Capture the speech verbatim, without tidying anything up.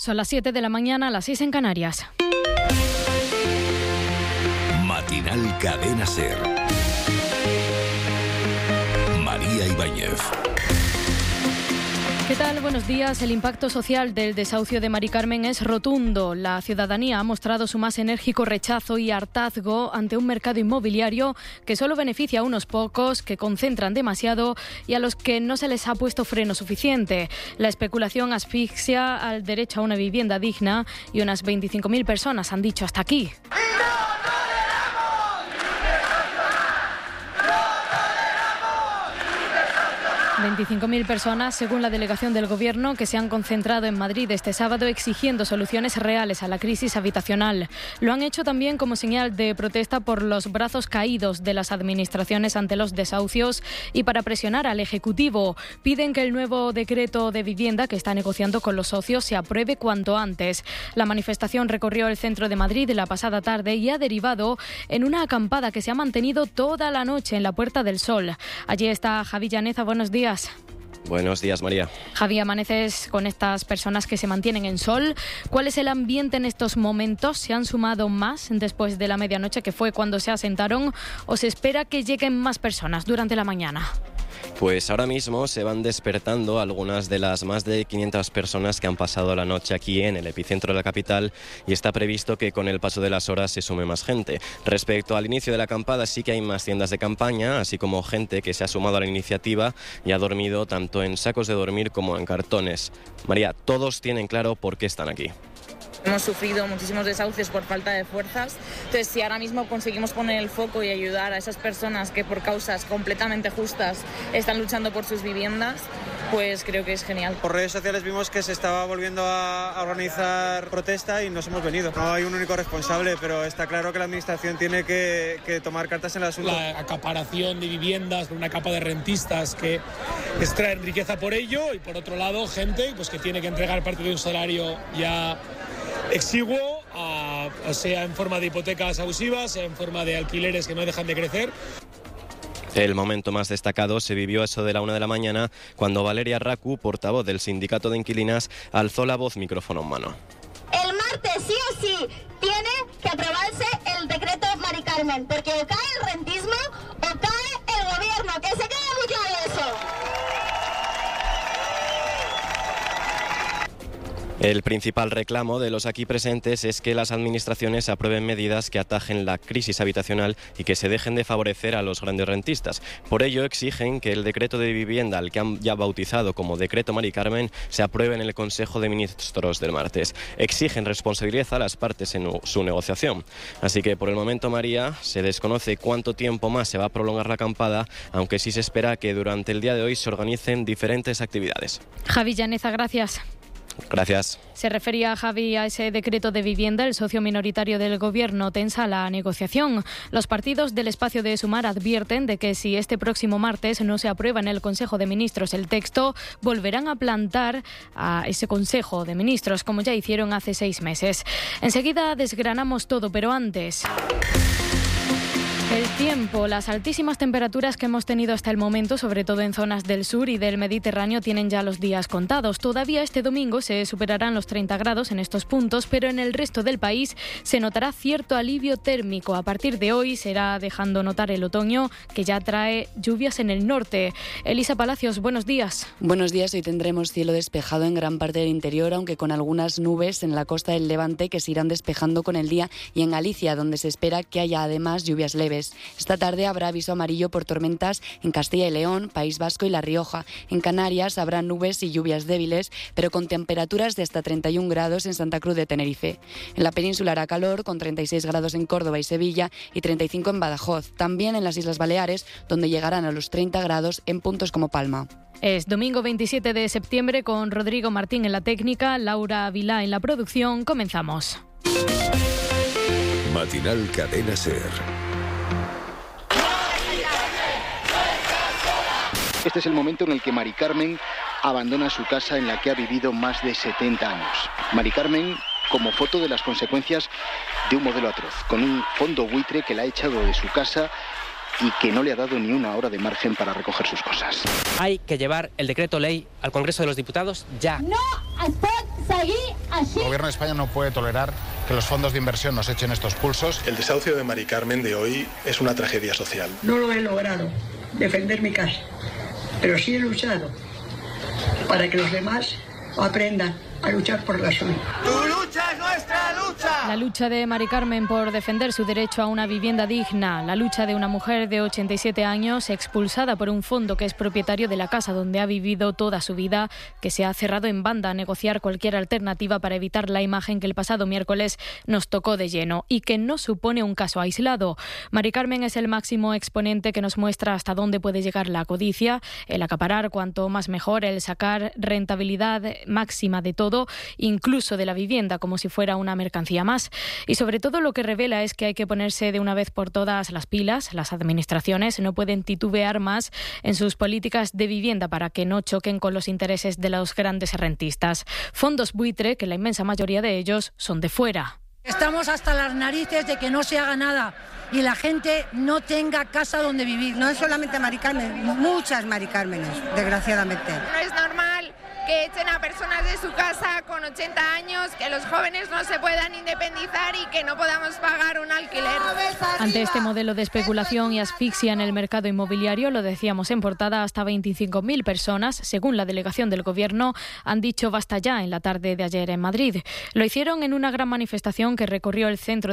Son las siete de la mañana, las seis en Canarias. Matinal Cadena SER. María Ibáñez. ¿Qué tal? Buenos días. El impacto social del desahucio de Mari Carmen es rotundo. La ciudadanía ha mostrado su más enérgico rechazo y hartazgo ante un mercado inmobiliario que solo beneficia a unos pocos, que concentran demasiado y a los que no se les ha puesto freno suficiente. La especulación asfixia al derecho a una vivienda digna y unas veinticinco mil personas han dicho hasta aquí. veinticinco mil personas, según la delegación del Gobierno, que se han concentrado en Madrid este sábado exigiendo soluciones reales a la crisis habitacional. Lo han hecho también como señal de protesta por los brazos caídos de las administraciones ante los desahucios y para presionar al Ejecutivo. Piden que el nuevo decreto de vivienda que está negociando con los socios se apruebe cuanto antes. La manifestación recorrió el centro de Madrid la pasada tarde y ha derivado en una acampada que se ha mantenido toda la noche en la Puerta del Sol. Allí está Javi Llaneza. Buenos días. Buenos días, María. Javi, amaneces con estas personas que se mantienen en Sol. ¿Cuál es el ambiente en estos momentos? ¿Se han sumado más después de la medianoche, que fue cuando se asentaron, o se espera que lleguen más personas durante la mañana? Pues ahora mismo se van despertando algunas de las más de quinientas personas que han pasado la noche aquí en el epicentro de la capital, y está previsto que con el paso de las horas se sume más gente. Respecto al inicio de la acampada, sí que hay más tiendas de campaña, así como gente que se ha sumado a la iniciativa y ha dormido tanto en sacos de dormir como en cartones. María, todos tienen claro por qué están aquí. Hemos sufrido muchísimos desahucios por falta de fuerzas, entonces si ahora mismo conseguimos poner el foco y ayudar a esas personas que por causas completamente justas están luchando por sus viviendas, pues creo que es genial. Por redes sociales vimos que se estaba volviendo a organizar protesta y nos hemos venido. No hay un único responsable, pero está claro que la administración tiene que, que tomar cartas en el asunto. La acaparación de viviendas por una capa de rentistas que extraen riqueza por ello, y por otro lado gente pues que tiene que entregar parte de un salario ya exiguo, a, sea en forma de hipotecas abusivas, sea en forma de alquileres que no dejan de crecer. El momento más destacado se vivió a eso de la una de la mañana, cuando Valeria Racu, portavoz del sindicato de inquilinas, alzó la voz micrófono en mano. El martes sí o sí tiene que aprobarse el decreto Mari Carmen, porque o cae el rentismo o cae el gobierno, que se quede muy claro eso. El principal reclamo de los aquí presentes es que las administraciones aprueben medidas que atajen la crisis habitacional y que se dejen de favorecer a los grandes rentistas. Por ello exigen que el decreto de vivienda, al que han ya bautizado como decreto Mari Carmen, se apruebe en el Consejo de Ministros del martes. Exigen responsabilidad a las partes en su negociación. Así que por el momento, María, se desconoce cuánto tiempo más se va a prolongar la acampada, aunque sí se espera que durante el día de hoy se organicen diferentes actividades. Javi Llaneza, gracias. Gracias. Se refería Javi a ese decreto de vivienda. El socio minoritario del Gobierno tensa la negociación. Los partidos del espacio de Sumar advierten de que si este próximo martes no se aprueba en el Consejo de Ministros el texto, volverán a plantar a ese Consejo de Ministros, como ya hicieron hace seis meses. Enseguida desgranamos todo, pero antes... El tiempo. Las altísimas temperaturas que hemos tenido hasta el momento, sobre todo en zonas del sur y del Mediterráneo, tienen ya los días contados. Todavía este domingo se superarán los treinta grados en estos puntos, pero en el resto del país se notará cierto alivio térmico. A partir de hoy será dejando notar el otoño, que ya trae lluvias en el norte. Elisa Palacios, buenos días. Buenos días. Hoy tendremos cielo despejado en gran parte del interior, aunque con algunas nubes en la costa del Levante que se irán despejando con el día, y en Galicia, donde se espera que haya además lluvias leves. Esta tarde habrá aviso amarillo por tormentas en Castilla y León, País Vasco y La Rioja. En Canarias habrá nubes y lluvias débiles, pero con temperaturas de hasta treinta y un grados en Santa Cruz de Tenerife. En la península hará calor, con treinta y seis grados en Córdoba y Sevilla y treinta y cinco en Badajoz. También en las Islas Baleares, donde llegarán a los treinta grados en puntos como Palma. Es domingo veintisiete de septiembre, con Rodrigo Martín en la técnica, Laura Vilá en la producción. Comenzamos. Matinal Cadena SER. Este es el momento en el que Mari Carmen abandona su casa en la que ha vivido más de setenta años. Mari Carmen como foto de las consecuencias de un modelo atroz, con un fondo buitre que la ha echado de su casa y que no le ha dado ni una hora de margen para recoger sus cosas. Hay que llevar el decreto ley al Congreso de los Diputados ya. No es pot seguir así. El Gobierno de España no puede tolerar que los fondos de inversión nos echen estos pulsos. El desahucio de Mari Carmen de hoy es una tragedia social. No lo he logrado, defender mi casa, pero sí he luchado para que los demás aprendan a luchar por la suya. ¡Tu lucha es nuestra lucha! La lucha de Mari Carmen por defender su derecho a una vivienda digna. La lucha de una mujer de ochenta y siete años expulsada por un fondo que es propietario de la casa donde ha vivido toda su vida, que se ha cerrado en banda a negociar cualquier alternativa para evitar la imagen que el pasado miércoles nos tocó de lleno y que no supone un caso aislado. Mari Carmen es el máximo exponente que nos muestra hasta dónde puede llegar la codicia, el acaparar cuanto más mejor, el sacar rentabilidad máxima de todo, incluso de la vivienda, como si fuera una mercancía más. Y sobre todo lo que revela es que hay que ponerse de una vez por todas las pilas. Las administraciones no pueden titubear más en sus políticas de vivienda para que no choquen con los intereses de los grandes rentistas. Fondos buitre, que la inmensa mayoría de ellos son de fuera. Estamos hasta las narices de que no se haga nada y la gente no tenga casa donde vivir. No es solamente Mari Carmen, muchas Mari Cármenes, desgraciadamente. No es normal que echen a personas de su casa con ochenta años, que los jóvenes no se puedan independizar y que no podamos pagar un alquiler. Ante este modelo de especulación y asfixia en el mercado inmobiliario, lo decíamos en portada, hasta veinticinco mil personas, según la delegación del Gobierno, han dicho basta ya en la tarde de ayer en Madrid. Lo hicieron en una gran manifestación que recorrió el centro